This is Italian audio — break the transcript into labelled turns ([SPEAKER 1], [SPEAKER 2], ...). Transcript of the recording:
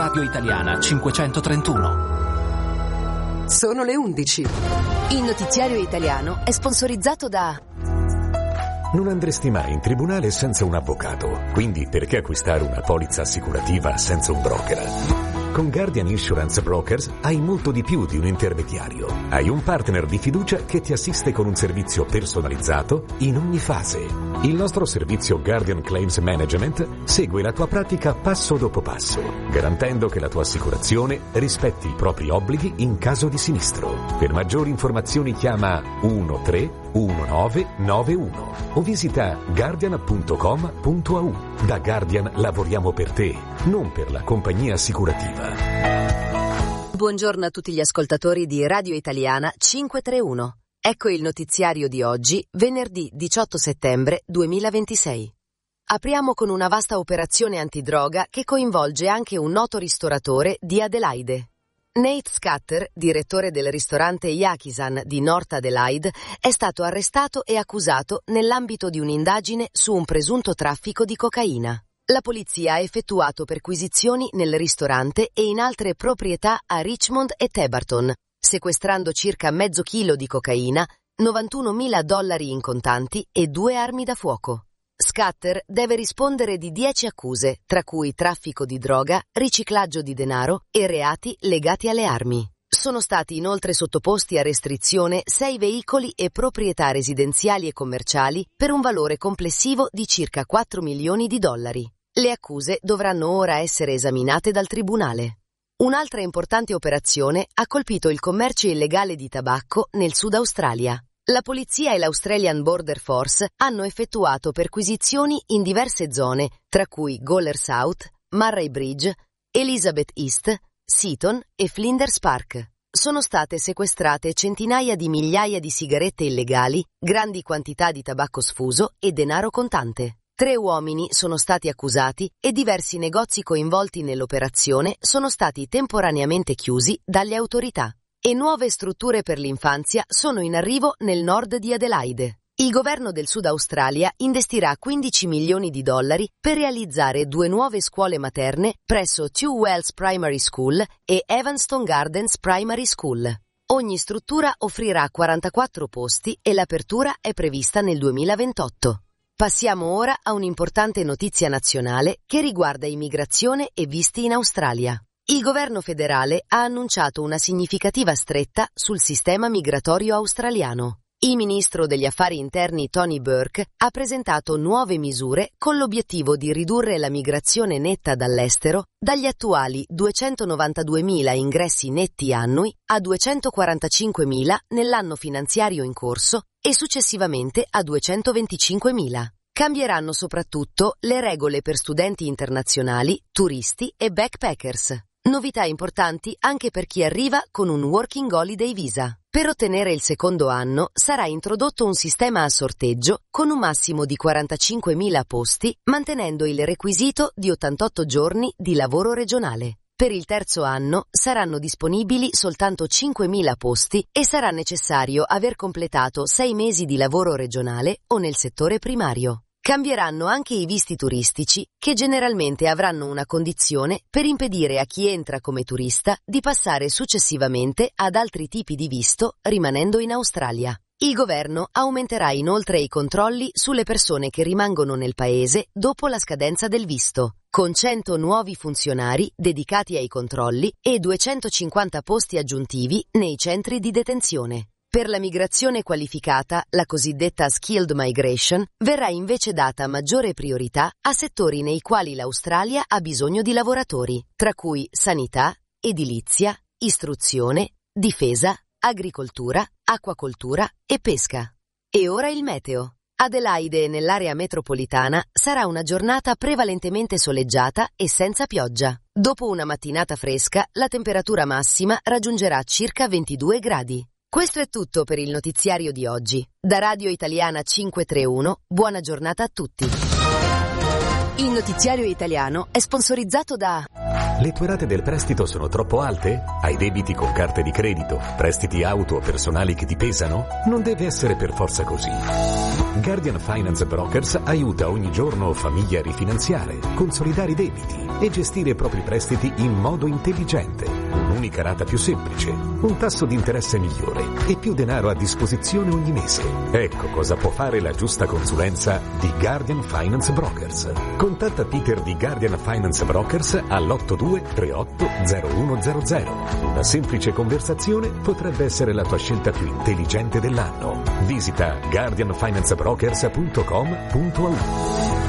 [SPEAKER 1] Radio Italiana 531.
[SPEAKER 2] Sono le 11. Il notiziario italiano è sponsorizzato da...
[SPEAKER 3] Non andresti mai in tribunale senza un avvocato, quindi perché acquistare una polizza assicurativa senza un broker? Con Guardian Insurance Brokers hai molto di più di un intermediario. Hai un partner di fiducia che ti assiste con un servizio personalizzato in ogni fase. Il nostro servizio Guardian Claims Management segue la tua pratica passo dopo passo, garantendo che la tua assicurazione rispetti i propri obblighi in caso di sinistro. Per maggiori informazioni chiama 131991 o visita guardian.com.au. Da Guardian lavoriamo per te, non per la compagnia assicurativa.
[SPEAKER 2] Buongiorno a tutti gli ascoltatori di Radio Italiana 531. Ecco il notiziario di oggi, venerdì 18 settembre 2026. Apriamo con una vasta operazione antidroga che coinvolge anche un noto ristoratore di Adelaide. Nate Scatter, direttore del ristorante Yakisan di North Adelaide, è stato arrestato e accusato nell'ambito di un'indagine su un presunto traffico di cocaina. La polizia ha effettuato perquisizioni nel ristorante e in altre proprietà a Richmond e Tebarton, sequestrando circa mezzo chilo di cocaina, $91.000 in contanti e 2 armi da fuoco. Scatter deve rispondere di 10 accuse, tra cui traffico di droga, riciclaggio di denaro e reati legati alle armi. Sono stati inoltre sottoposti a restrizione 6 veicoli e proprietà residenziali e commerciali per un valore complessivo di circa $4 milioni. Le accuse dovranno ora essere esaminate dal tribunale. Un'altra importante operazione ha colpito il commercio illegale di tabacco nel Sud Australia. La polizia e l'Australian Border Force hanno effettuato perquisizioni in diverse zone, tra cui Gawler South, Murray Bridge, Elizabeth East, Seaton e Flinders Park. Sono state sequestrate centinaia di migliaia di sigarette illegali, grandi quantità di tabacco sfuso e denaro contante. 3 uomini sono stati accusati e diversi negozi coinvolti nell'operazione sono stati temporaneamente chiusi dalle autorità. E nuove strutture per l'infanzia sono in arrivo nel nord di Adelaide. Il governo del Sud Australia investirà $15 milioni per realizzare 2 nuove scuole materne presso Two Wells Primary School e Evanston Gardens Primary School. Ogni struttura offrirà 44 posti e l'apertura è prevista nel 2028. Passiamo ora a un'importante notizia nazionale che riguarda immigrazione e visti in Australia. Il governo federale ha annunciato una significativa stretta sul sistema migratorio australiano. Il ministro degli affari interni Tony Burke ha presentato nuove misure con l'obiettivo di ridurre la migrazione netta dall'estero dagli attuali 292.000 ingressi netti annui a 245.000 nell'anno finanziario in corso e successivamente a 225.000. Cambieranno soprattutto le regole per studenti internazionali, turisti e backpackers. Novità importanti anche per chi arriva con un Working Holiday Visa. Per ottenere il secondo anno sarà introdotto un sistema a sorteggio con un massimo di 45.000 posti, mantenendo il requisito di 88 giorni di lavoro regionale. Per il terzo anno saranno disponibili soltanto 5.000 posti e sarà necessario aver completato 6 mesi di lavoro regionale o nel settore primario. Cambieranno anche i visti turistici, che generalmente avranno una condizione per impedire a chi entra come turista di passare successivamente ad altri tipi di visto rimanendo in Australia. Il governo aumenterà inoltre i controlli sulle persone che rimangono nel paese dopo la scadenza del visto, con 100 nuovi funzionari dedicati ai controlli e 250 posti aggiuntivi nei centri di detenzione. Per la migrazione qualificata, la cosiddetta skilled migration, verrà invece data maggiore priorità a settori nei quali l'Australia ha bisogno di lavoratori, tra cui sanità, edilizia, istruzione, difesa, agricoltura, acquacoltura e pesca. E ora il meteo. Adelaide e nell'area metropolitana sarà una giornata prevalentemente soleggiata e senza pioggia. Dopo una mattinata fresca, la temperatura massima raggiungerà circa 22 gradi. Questo è tutto per il notiziario di oggi. Da Radio Italiana 531, buona giornata a tutti. Il notiziario italiano è sponsorizzato da...
[SPEAKER 3] Le tue rate del prestito sono troppo alte? Hai debiti con carte di credito, prestiti auto o personali che ti pesano? Non deve essere per forza così. Guardian Finance Brokers aiuta ogni giorno famiglie a rifinanziare, consolidare i debiti e gestire i propri prestiti in modo intelligente. Un'unica rata più semplice, un tasso di interesse migliore e più denaro a disposizione ogni mese. Ecco cosa può fare la giusta consulenza di Guardian Finance Brokers. Contatta Peter di Guardian Finance Brokers all'82 38 0100. Una semplice conversazione potrebbe essere la tua scelta più intelligente dell'anno. Visita guardianfinancebrokers.com.au.